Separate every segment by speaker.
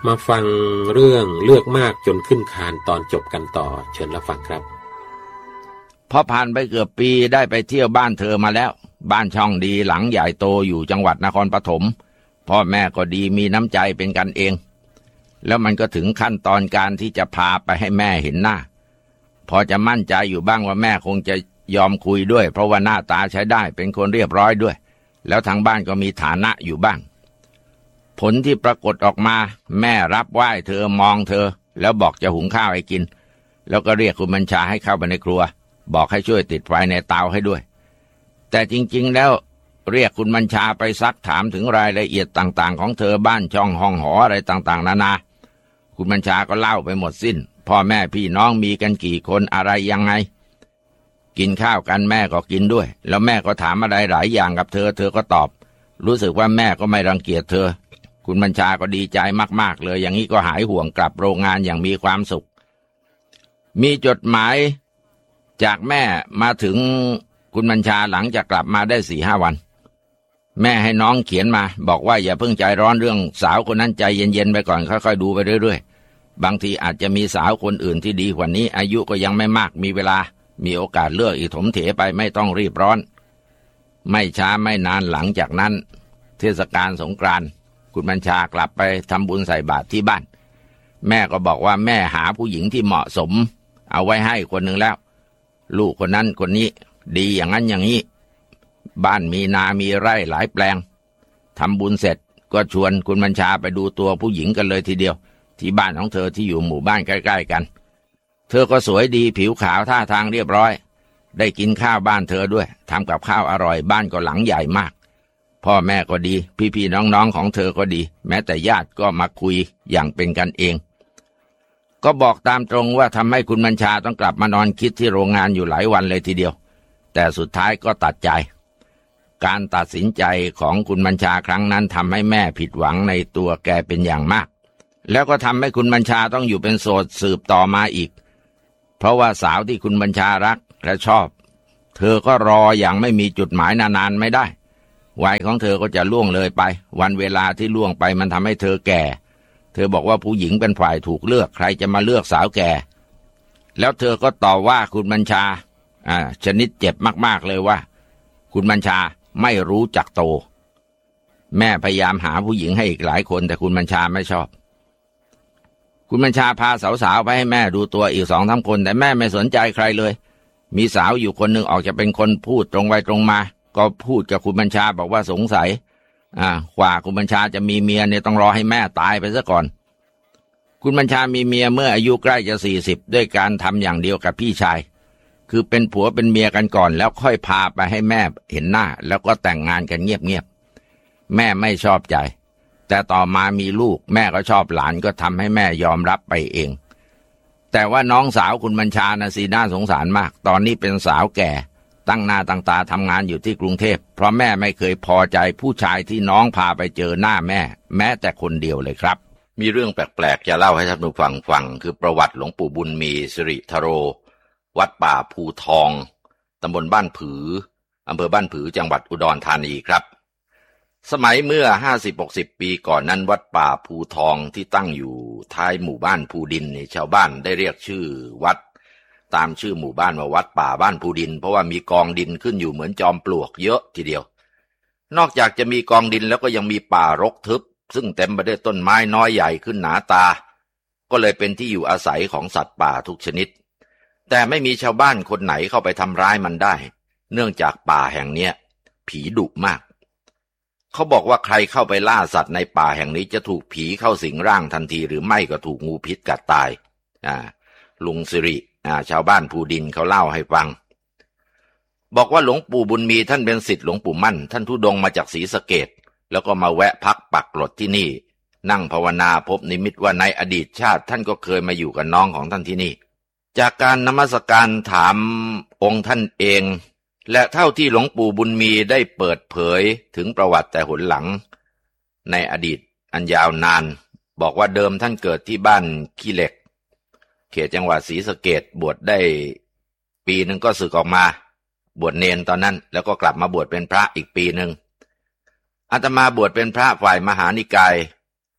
Speaker 1: มาฟังเรื่องเลือกมากจนขึ้นคานตอนจบกันต่อเชิญรับฟังครับ
Speaker 2: พอผ่านไปเกือบปีได้ไปเที่ยวบ้านเธอมาแล้วบ้านช่องดีหลังใหญ่โตอยู่จังหวัดนครปฐมพ่อแม่ก็ดีมีน้ำใจเป็นกันเองแล้วมันก็ถึงขั้นตอนการที่จะพาไปให้แม่เห็นหน้าพอจะมั่นใจอยู่บ้างว่าแม่คงจะยอมคุยด้วยเพราะว่าหน้าตาใช้ได้เป็นคนเรียบร้อยด้วยแล้วทางบ้านก็มีฐานะอยู่บ้างผลที่ปรากฏออกมาแม่รับไหว้เธอมองเธอแล้วบอกจะหุงข้าวให้กินแล้วก็เรียกคุณบัญชาให้เข้าไปในครัวบอกให้ช่วยติดไฟในเตาให้ด้วยแต่จริงๆแล้วเรียกคุณบัญชาไปซักถามถึงรายละเอียดต่างๆของเธอบ้านช่องห้องหออะไรต่างๆนานาคุณบัญชาก็เล่าไปหมดสิ้นพ่อแม่พี่น้องมีกันกี่คนอะไรยังไงกินข้าวกันแม่ก็กินด้วยแล้วแม่ก็ถามอะไรหลายอย่างกับเธอก็ตอบรู้สึกว่าแม่ก็ไม่รังเกียจเธอคุณบัญชาก็ดีใจมากๆเลยอย่างนี้ก็หายห่วงกลับโรงงานอย่างมีความสุขมีจดหมายจากแม่มาถึงคุณบัญชาหลังจากกลับมาได้ 4-5 วันแม่ให้น้องเขียนมาบอกว่าอย่าเพิ่งใจร้อนเรื่องสาวคนนั้นใจเย็นๆไปก่อนค่อยๆดูไปเรื่อยๆบางทีอาจจะมีสาวคนอื่นที่ดีกว่านี้อายุก็ยังไม่มากมีเวลามีโอกาสเลือกอีกถมเถไปไม่ต้องรีบร้อนไม่ช้าไม่นานหลังจากนั้นเทศกาลสงกรานต์คุณบัญชากลับไปทำบุญใส่บาตรที่บ้านแม่ก็บอกว่าแม่หาผู้หญิงที่เหมาะสมเอาไว้ให้คนหนึ่งแล้วลูกคนนั้นคนนี้ดีอย่างนั้นอย่างนี้บ้านมีนามีไร่หลายแปลงทำบุญเสร็จก็ชวนคุณบัญชาไปดูตัวผู้หญิงกันเลยทีเดียวที่บ้านของเธอที่อยู่หมู่บ้านใกล้ๆกันเธอก็สวยดีผิวขาวท่าทางเรียบร้อยได้กินข้าวบ้านเธอด้วยทำกับข้าวอร่อยบ้านก็หลังใหญ่มากพ่อแม่ก็ดีพี่ๆน้องๆของเธอก็ดีแม้แต่ญาติก็มาคุยอย่างเป็นกันเองก็บอกตามตรงว่าทำให้คุณบัญชาต้องกลับมานอนคิดที่โรงงานอยู่หลายวันเลยทีเดียวแต่สุดท้ายก็ตัดใจการตัดสินใจของคุณบัญชาครั้งนั้นทำให้แม่ผิดหวังในตัวแกเป็นอย่างมากแล้วก็ทำให้คุณบัญชาต้องอยู่เป็นโสดสืบต่อมาอีกเพราะว่าสาวที่คุณบัญชารักและชอบเธอก็รออย่างไม่มีจุดหมายนานๆไม่ได้วัยของเธอก็จะล่วงเลยไปวันเวลาที่ล่วงไปมันทำให้เธอแก่เธอบอกว่าผู้หญิงเป็นฝ่ายถูกเลือกใครจะมาเลือกสาวแก่แล้วเธอก็ต่อว่าคุณบัญชาชนิดเจ็บมากๆเลยว่าคุณบัญชาไม่รู้จักโตแม่พยายามหาผู้หญิงให้อีกหลายคนแต่คุณบัญชาไม่ชอบคุณบัญชาพาสาวๆไปให้แม่ดูตัวอีก 2-3 คนแต่แม่ไม่สนใจใครเลยมีสาวอยู่คนหนึ่งออกจะเป็นคนพูดตรงไปตรงมาก็พูดกับคุณบัญชาบอกว่าสงสัยกว่าคุณบัญชาจะมีเมียเนี่ยต้องรอให้แม่ตายไปซะก่อนคุณบัญชามีเมียเมื่ออายุใกล้จะ40ด้วยการทำอย่างเดียวกับพี่ชายคือเป็นผัวเป็นเมียกันก่อนแล้วค่อยพาไปให้แม่เห็นหน้าแล้วก็แต่งงานกันเงียบๆแม่ไม่ชอบใจแต่ต่อมามีลูกแม่ก็ชอบหลานก็ทำให้แม่ยอมรับไปเองแต่ว่าน้องสาวคุณบัญชาน่ะสิน่าสงสารมากตอนนี้เป็นสาวแก่ตั้งหน้าตั้งตาทำงานอยู่ที่กรุงเทพเพราะแม่ไม่เคยพอใจผู้ชายที่น้องพาไปเจอหน้าแม่แม้แต่คนเดียวเลยครับมีเรื่องแปลกๆจะเล่าให้ท่านผู้ฟังคือประวัติหลวงปู่บุญมีสิริธโรวัดป่าภูทองตำบลบ้านผืออำเภอบ้านผือจังหวัดอุดรธานีครับสมัยเมื่อ 50-60 ปีก่อนนั้นวัดป่าภูทองที่ตั้งอยู่ท้ายหมู่บ้านภูดินนี่ชาวบ้านได้เรียกชื่อวัดตามชื่อหมู่บ้านว่าวัดป่าบ้านภูดินเพราะว่ามีกองดินขึ้นอยู่เหมือนจอมปลวกเยอะทีเดียวนอกจากจะมีกองดินแล้วก็ยังมีป่ารกทึบซึ่งเต็มไปด้วยต้นไม้น้อยใหญ่ขึ้นหนาตาก็เลยเป็นที่อยู่อาศัยของสัตว์ป่าทุกชนิดแต่ไม่มีชาวบ้านคนไหนเข้าไปทำร้ายมันได้เนื่องจากป่าแห่งเนี้ยผีดุมากเขาบอกว่าใครเข้าไปล่าสัตว์ในป่าแห่งนี้จะถูกผีเข้าสิงร่างทันทีหรือไม่ก็ถูกงูพิษกัดตายลุงสิริชาวบ้านภูดินเขาเล่าให้ฟังบอกว่าหลวงปู่บุญมีท่านเป็นศิษย์หลวงปู่มั่นท่านธุดงค์มาจากศรีสะเกษแล้วก็มาแวะพักปักหลดที่นี่นั่งภาวนาพบนิมิตว่าในอดีตชาติท่านก็เคยมาอยู่กับน้องของท่านที่นี่จากการนมัสการถามองค์ท่านเองและเท่าที่หลวงปู่บุญมีได้เปิดเผยถึงประวัติแต่หนหลังในอดีตอันยาวนานบอกว่าเดิมท่านเกิดที่บ้านขี้เหล็กเขตจังหวัดศรีสะเกษบวชได้ปีหนึ่งก็สึกออกมาบวชเนนตอนนั้นแล้วก็กลับมาบวชเป็นพระอีกปีหนึ่งอาตมาบวชเป็นพระฝ่ายมหานิกาย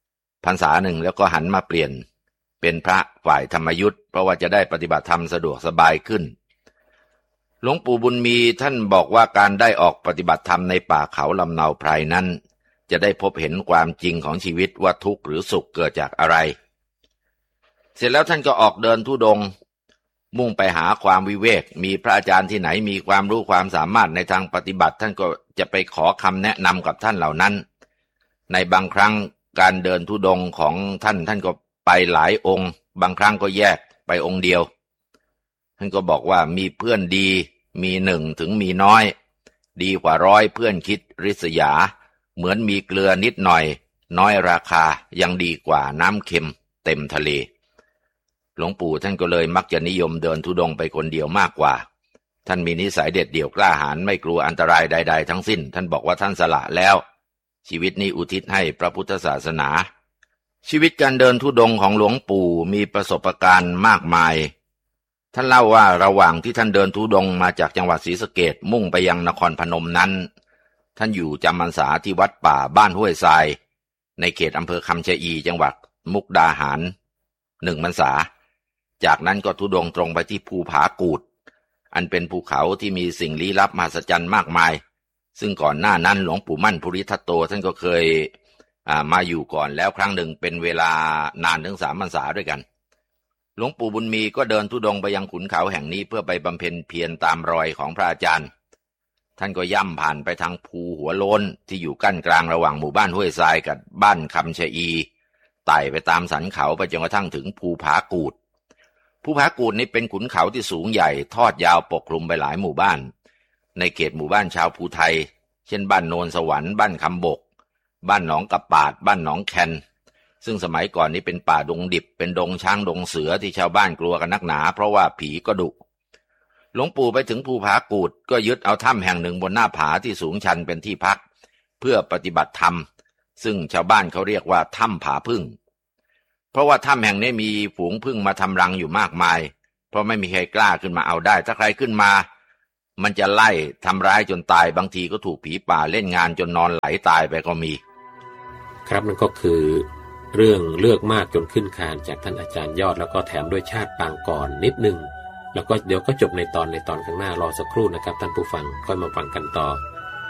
Speaker 2: พรรษาหนึ่งแล้วก็หันมาเปลี่ยนเป็นพระฝ่ายธรรมยุทธ์เพราะว่าจะได้ปฏิบัติธรรมสะดวกสบายขึ้นหลวงปู่บุญมีท่านบอกว่าการได้ออกปฏิบัติธรรมในป่าเขาลำเนาไพรนั้นจะได้พบเห็นความจริงของชีวิตว่าทุกข์หรือสุขเกิดจากอะไรเสร็จแล้วท่านก็ออกเดินธุดงค์มุ่งไปหาความวิเวกมีพระอาจารย์ที่ไหนมีความรู้ความสามารถในทางปฏิบัติท่านก็จะไปขอคำแนะนำกับท่านเหล่านั้นในบางครั้งการเดินธุดงค์ของท่านก็ไปหลายองค์บางครั้งก็แยกไปองค์เดียวท่านก็บอกว่ามีเพื่อนดีมีหนึ่งถึงมีน้อยดีกว่าร้อยเพื่อนคิดริษยาเหมือนมีเกลือนิดหน่อยน้อยราคายังดีกว่าน้ำเค็มเต็มทะเลหลวงปู่ท่านก็เลยมักจะนิยมเดินธุดงค์ไปคนเดียวมากกว่าท่านมีนิสัยเด็ดเดี่ยวกล้าหาญไม่กลัวอันตรายใดๆทั้งสิ้นท่านบอกว่าท่านสละแล้วชีวิตนี้อุทิศให้พระพุทธศาสนาชีวิตการเดินธุดงค์ของหลวงปู่มีประสบการณ์มากมายท่านเล่าว่าระหว่างที่ท่านเดินธุดงค์มาจากจังหวัดศรีสะเกษมุ่งไปยังนครพนมนั้นท่านอยู่จำพรรษาที่วัดป่าบ้านห้วยทรายในเขตอำเภอคำชะอีจังหวัดมุกดาหาร1 พรรษาจากนั้นก็ธุดงค์ตรงไปที่ภูผากูดอันเป็นภูเขาที่มีสิ่งลี้ลับมหัศจรรย์มากมายซึ่งก่อนหน้านั้นหลวงปู่มั่นภูริทัตโตท่านก็เคยมาอยู่ก่อนแล้วครั้งหนึ่งเป็นเวลานานถึง3 พรรษาด้วยกันหลวงปู่บุญมีก็เดินธุดงค์ไปยังขุนเขาแห่งนี้เพื่อไปบำเพ็ญเพียรตามรอยของพระอาจารย์ท่านก็ย่ำผ่านไปทางภูหัวโล้นที่อยู่กั้นกลางระหว่างหมู่บ้านห้วยทรายกับบ้านคำชะอีไต่ไปตามสันเขาไปจนกระทั่งถึงภูผากูดภูผากูดนี้เป็นขุนเขาที่สูงใหญ่ทอดยาวปกคลุมไปหลายหมู่บ้านในเขตหมู่บ้านชาวภูไทยเช่นบ้านโนนสวรรค์บ้านคำบกบ้านหนองกระปาดบ้านหนองแคนซึ่งสมัยก่อนนี้เป็นป่าดงดิบเป็นดงช้างดงเสือที่ชาวบ้านกลัวกันนักหนาเพราะว่าผีก็ดุหลวงปู่ไปถึงภูผากูดก็ยึดเอาถ้ำแห่งหนึ่งบนหน้าผาที่สูงชันเป็นที่พักเพื่อปฏิบัติธรรมซึ่งชาวบ้านเขาเรียกว่าถ้ำผาพึ่งเพราะว่าถ้ำแห่งนี้มีฝูงผึ้งมาทำรังอยู่มากมายเพราะไม่มีใครกล้าขึ้นมาเอาได้ถ้าใครขึ้นมามันจะไล่ทำร้ายจนตายบางทีก็ถูกผีป่าเล่นงานจนนอนไหลตายไปก็มี
Speaker 1: ครับนั่นก็คือเรื่องเลือกมากจนขึ้นคานจากท่านอาจารย์ยอดแล้วก็แถมด้วยชาติปางก่อนนิดนึงแล้วก็เดี๋ยวก็จบในตอนข้างหน้ารอสักครู่นะครับท่านผู้ฟังค่อยมาฟังกันต่อ